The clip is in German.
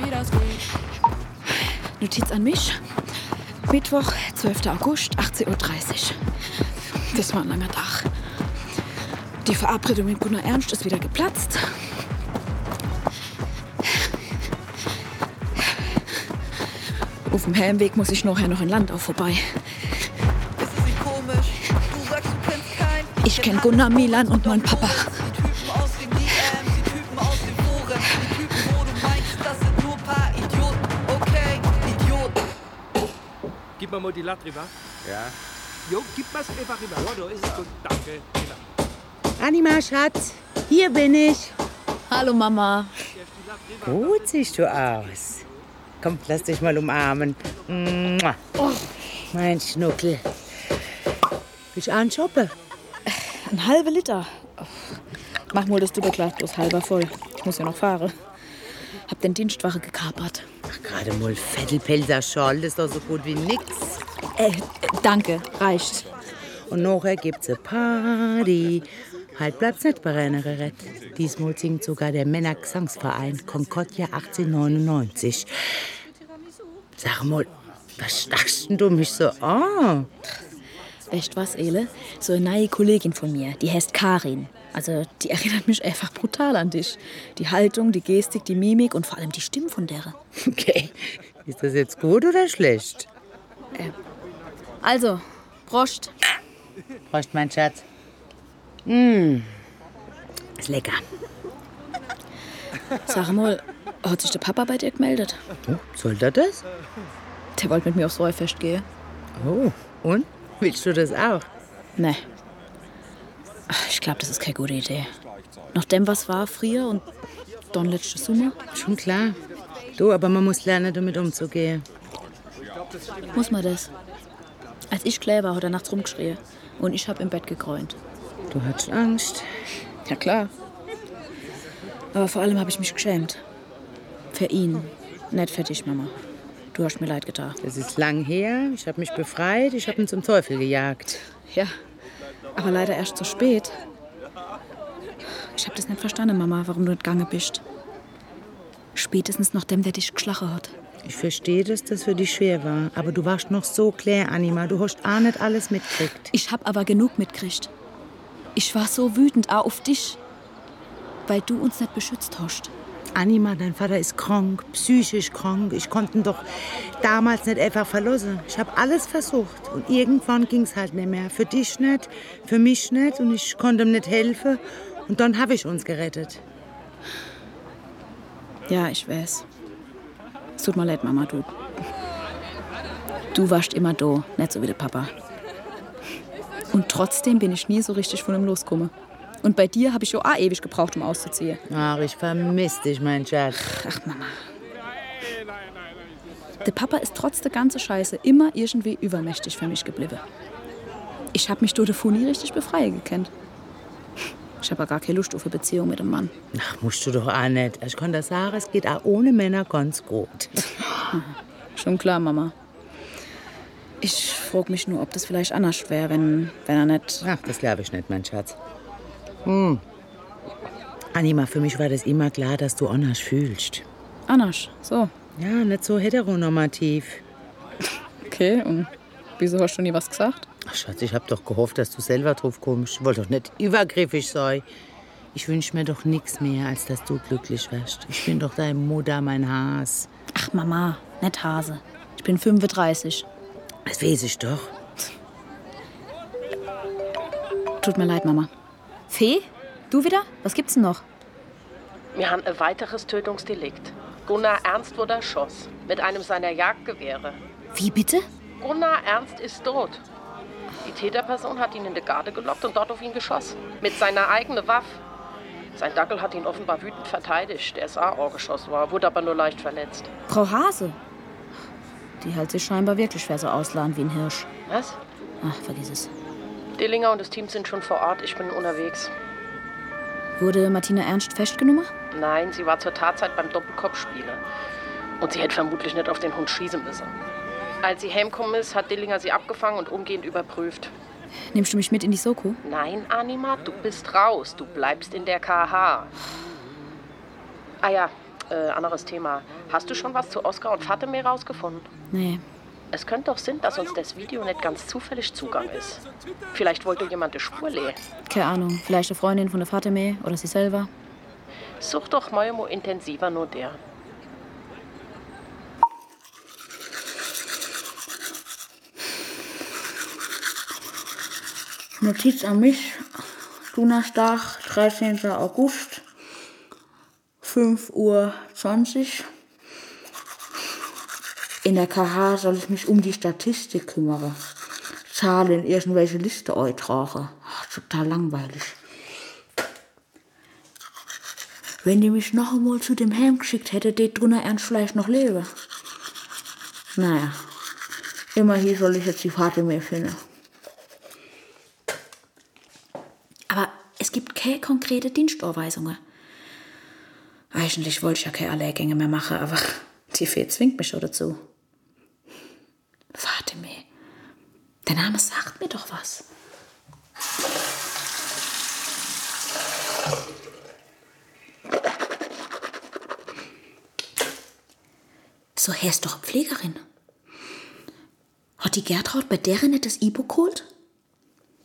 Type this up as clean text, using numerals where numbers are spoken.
Notiz an mich. Mittwoch, 12. August, 18:30 Uhr. Das war ein langer Tag. Die Verabredung mit Gunnar Ernst ist wieder geplatzt. Auf dem Heimweg muss ich nachher noch in Landau vorbei. Ist es nicht komisch? Du sagst, du kennst keinen. Ich kenn Gunnar, Milan und meinen Papa. Die Typen aus den DMs, die Typen aus den Foren, die Typen, wo du meinst, das sind nur paar Idioten. Okay, Idioten. Gib mal die Latte rüber. Ja. Jo, gib mal's einfach rüber. Ja, da ist es gut. Danke. Anima, Schatz, hier bin ich. Hallo Mama. Gut siehst du aus. Komm, lass dich mal umarmen. Mua. Oh. Mein Schnuckel. Willst du einen shoppen? Ein halber Liter. Mach mal das Doppelglas bloß halber voll. Ich muss ja noch fahren. Hab den Dienstwache gekapert. Ach, gerade mal Vettelpelzer Schal, das ist doch so gut wie nix. Danke, reicht. Und nachher gibt's eine Party. Halt bleibt's nicht bei Rennerett. Diesmal singt sogar der Männergesangsverein Concordia 1899. Sag mal, was stachst denn du mich so an? Echt was, Ele? So eine neue Kollegin von mir, die heißt Karin. Also, die erinnert mich einfach brutal an dich. Die Haltung, die Gestik, die Mimik und vor allem die Stimme von der. Okay, ist das jetzt gut oder schlecht? Also, Prost. Prost, mein Schatz. Ist lecker. Sag mal, hat sich der Papa bei dir gemeldet? Oh, soll der das? Der wollte mit mir aufs Rollfest gehen. Oh, und? Willst du das auch? Nee. Ach, ich glaube, das ist keine gute Idee. Nachdem was war früher und dann letzte Sommer. Schon klar. Du, aber man muss lernen, damit umzugehen. Muss man das? Als ich klein war, hat er nachts rumgeschrien. Und ich habe im Bett gegräunt. Du hattest Angst. Ja, klar. Aber vor allem habe ich mich geschämt. Für ihn. Nicht für dich, Mama. Du hast mir leid getan. Das ist lang her. Ich habe mich befreit. Ich habe ihn zum Teufel gejagt. Ja, aber leider erst zu spät. Ich habe das nicht verstanden, Mama, warum du nicht gegangen bist. Spätestens nachdem der dich geschlagen hat. Ich verstehe, dass das für dich schwer war. Aber du warst noch so klar, Anima. Du hast auch nicht alles mitgekriegt. Ich habe aber genug mitgekriegt. Ich war so wütend auch auf dich, weil du uns nicht beschützt hast. Anima, dein Vater ist krank, psychisch krank. Ich konnte ihn doch damals nicht einfach verlassen. Ich habe alles versucht. Und irgendwann ging es halt nicht mehr. Für dich nicht, für mich nicht. Und ich konnte ihm nicht helfen. Und dann habe ich uns gerettet. Ja, ich weiß. Es tut mir leid, Mama, du warst immer da, nicht so wie der Papa. Und trotzdem bin ich nie so richtig von ihm losgekommen. Und bei dir habe ich ja auch ewig gebraucht, um auszuziehen. Ach, ich vermisse dich, mein Schatz. Ach, Mama. Der Papa ist trotz der ganzen Scheiße immer irgendwie übermächtig für mich geblieben. Ich habe mich durch den Fu nie richtig befreien gekannt. Ich habe gar keine Lust auf eine Beziehung mit einem Mann. Ach, musst du doch auch nicht. Ich kann das sagen, es geht auch ohne Männer ganz gut. Schon klar, Mama. Ich frage mich nur, ob das vielleicht anders wäre, wenn er nicht... Ach, das glaube ich nicht, mein Schatz. Anima, für mich war das immer klar, dass du anders fühlst. Anders, so. Ja, nicht so heteronormativ. Okay, und wieso hast du nie was gesagt? Ach, Schatz, ich hab doch gehofft, dass du selber drauf kommst. Ich wollte doch nicht übergriffig sein. Ich wünsch mir doch nichts mehr, als dass du glücklich wärst. Ich bin doch deine Mutter, mein Has. Ach, Mama, nicht Hase. Ich bin 35. Das weiß ich doch. Tut mir leid, Mama. Fee? Du wieder? Was gibt's denn noch? Wir haben ein weiteres Tötungsdelikt. Gunnar Ernst wurde erschossen. Mit einem seiner Jagdgewehre. Wie bitte? Gunnar Ernst ist tot. Die Täterperson hat ihn in die Garde gelockt und dort auf ihn geschossen. Mit seiner eigenen Waffe. Sein Dackel hat ihn offenbar wütend verteidigt. Er ist auch geschossen war, wurde aber nur leicht verletzt. Frau Hase? Die hält sich scheinbar wirklich schwer so ausladen wie ein Hirsch. Was? Ach, vergiss es. Dillinger und das Team sind schon vor Ort. Ich bin unterwegs. Wurde Martina Ernst festgenommen? Nein, sie war zur Tatzeit beim Doppelkopfspielen. Und sie hätte vermutlich nicht auf den Hund schießen müssen. Als sie heimgekommen ist, hat Dillinger sie abgefangen und umgehend überprüft. Nimmst du mich mit in die Soko? Nein, Anima, du bist raus. Du bleibst in der KH. Ah ja, Anderes Thema. Hast du schon was zu Oskar und Fatime rausgefunden? Nee. Es könnte doch sein, dass uns das Video nicht ganz zufällig Zugang ist. Vielleicht wollte jemand die Spur lehen. Keine Ahnung. Vielleicht eine Freundin von der Fatime oder sie selber. Such doch mal intensiver nur der. Notiz an mich. Donnerstag, 13. August, 5:20 Uhr. In der KH soll ich mich um die Statistik kümmern. Zahlen in irgendwelche Liste eintragen. Total langweilig. Wenn die mich noch einmal zu dem Heim geschickt hätte, det drunter ernst vielleicht noch leben. Naja, immerhin soll ich jetzt die Fatime finden. Aber es gibt keine konkrete Dienstanweisungen. Eigentlich wollte ich ja keine Lehrgänge mehr machen, aber die Fee zwingt mich schon dazu. Fatime. Der Name sagt mir doch was. So heißt doch Pflegerin. Hat die Gertraud bei deren nicht das Ibu geholt?